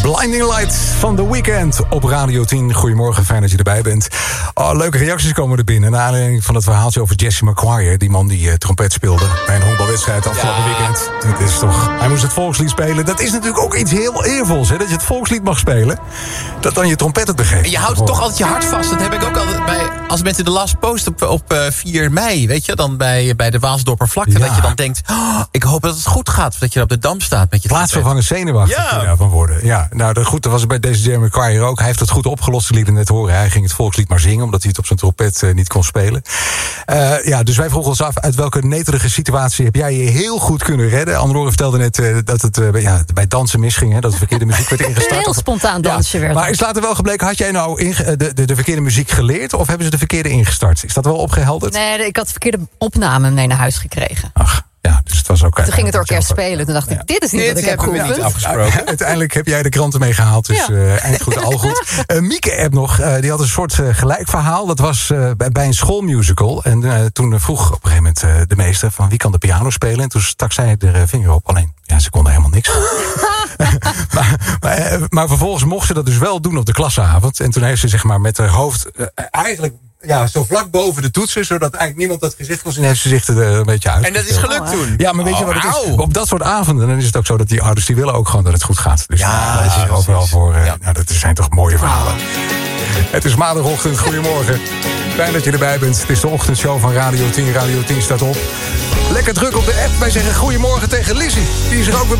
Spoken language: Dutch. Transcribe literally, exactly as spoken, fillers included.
Blinding Light van The Weeknd op Radio tien. Goedemorgen, fijn dat je erbij bent. Oh, leuke reacties komen er binnen. Naar aanleiding van het verhaaltje over Jesse McGuire. Die man die uh, trompet speelde bij een honkbalwedstrijd afgelopen ja. weekend. Het is toch, hij moest het volkslied spelen. Dat is natuurlijk ook iets heel eervols, hè? Dat je het volkslied mag spelen. Dat dan je trompet het begeeft. Je houdt toch altijd je hart vast. Dat heb ik ook altijd bij, als mensen de last post op, op uh, vier mei, weet je, dan bij, bij de Waalsdorpervlakte. Ja. Dat je dan denkt, oh, ik hoop dat het goed gaat. Dat je op de Dam staat met je plaatsvervangend zenuwachtig ja. daarvan worden. Ja, nou de, goed, dat was bij deze Jeremy McGuire ook. Hij heeft het goed opgelost, we lieten net horen. Hij ging het volkslied maar zingen, omdat hij het op zijn trompet uh, niet kon spelen. Uh, ja, dus wij vroegen ons af, uit welke netelige situatie heb jij je heel goed kunnen redden? Annelore vertelde net uh, dat het uh, ja, bij dansen misging, hè, dat de verkeerde muziek werd ingestart. Heel spontaan dansje ja, werd. Maar is later wel gebleken, had jij nou inge- de, de, de verkeerde muziek geleerd, of hebben ze de verkeerde ingestart? Is dat wel opgehelderd? Nee, ik had de verkeerde opname mee naar huis gekregen. Ach. Ja, dus het was ook. Toen ging het orkest spelen. Toen dacht ik, dit is niet dit wat ik heb geoefend. afgesproken. Uiteindelijk heb jij de kranten meegehaald. Dus ja. uh, eind goed, al goed. Uh, Mieke app nog. Uh, die had een soort uh, gelijk verhaal. Dat was uh, bij, bij een schoolmusical. En uh, toen vroeg op een gegeven moment uh, de meester van wie kan de piano spelen. En toen stak zij er uh, vinger op. Alleen, ja, ze kon helemaal niks. maar, maar, uh, maar vervolgens mocht ze dat dus wel doen op de klasavond. En toen heeft ze zeg maar met haar hoofd uh, eigenlijk. Ja, zo vlak boven de toetsen, zodat eigenlijk niemand dat gezicht kon zien, heeft ze zich er een beetje uit. En dat is gelukt oh, toen? Ja, maar weet oh, je wat het is? Au. Op dat soort avonden, dan is het ook zo dat die ouders, die willen ook gewoon dat het goed gaat. Dus ja, dat is hier overal voor. Uh, ja. Nou, dat zijn toch mooie verhalen. Het is maandagochtend, goedemorgen. Fijn dat je erbij bent. Het is de ochtendshow van Radio tien. Radio tien staat op. Lekker druk op de app. Wij zeggen goedemorgen tegen Lizzie. Die is er ook weer bij.